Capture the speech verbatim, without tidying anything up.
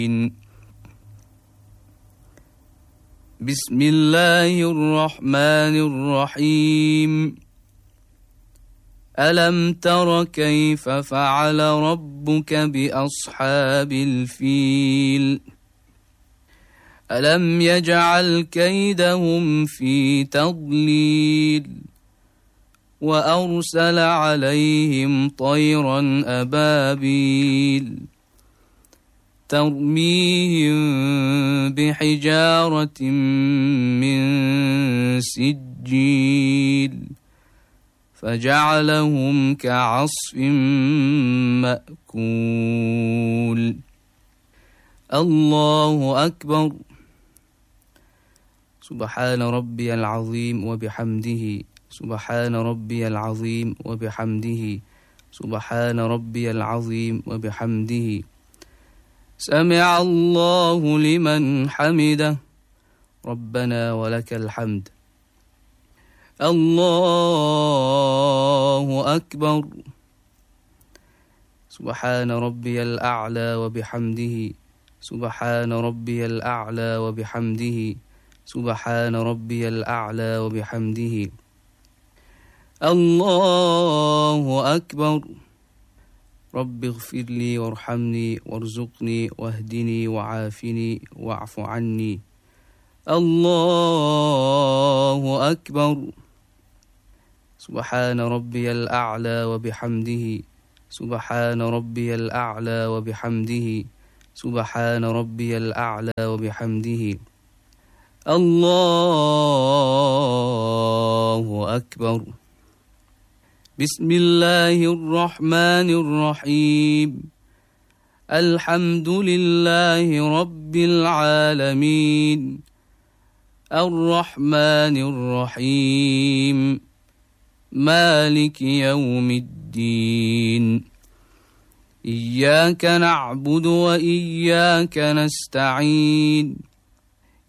بسم الله الرحمن الرحيم ألم تر كيف فعل ربك بأصحاب الفيل ألم يجعل كيدهم في تضليل وأرسل عليهم طيرا أبابيل ترميهم بحجارة من سجيل فجعلهم كعصف مأكول الله أكبر. سبحان ربي العظيم وبحمده سبحان ربي العظيم وبحمده سبحان ربي العظيم وبحمده سمع الله لمن حمده ربنا ولك الحمد. الله أكبر. سبحان ربي الأعلى وبحمده سبحان ربي الأعلى وبحمده سبحان ربي الأعلى وبحمده الله أكبر. رب اغفر لي وارحمني وارزقني واهدني وعافني واعف عني. الله أكبر. سبحان ربي الأعلى وبحمده سبحان ربي الأعلى وبحمده سبحان ربي الأعلى وبحمده الله أكبر. بسم الله الرحمن الرحيم الحمد لله رب العالمين الرحمن الرحيم مالك يوم الدين إياك نعبد وإياك نستعين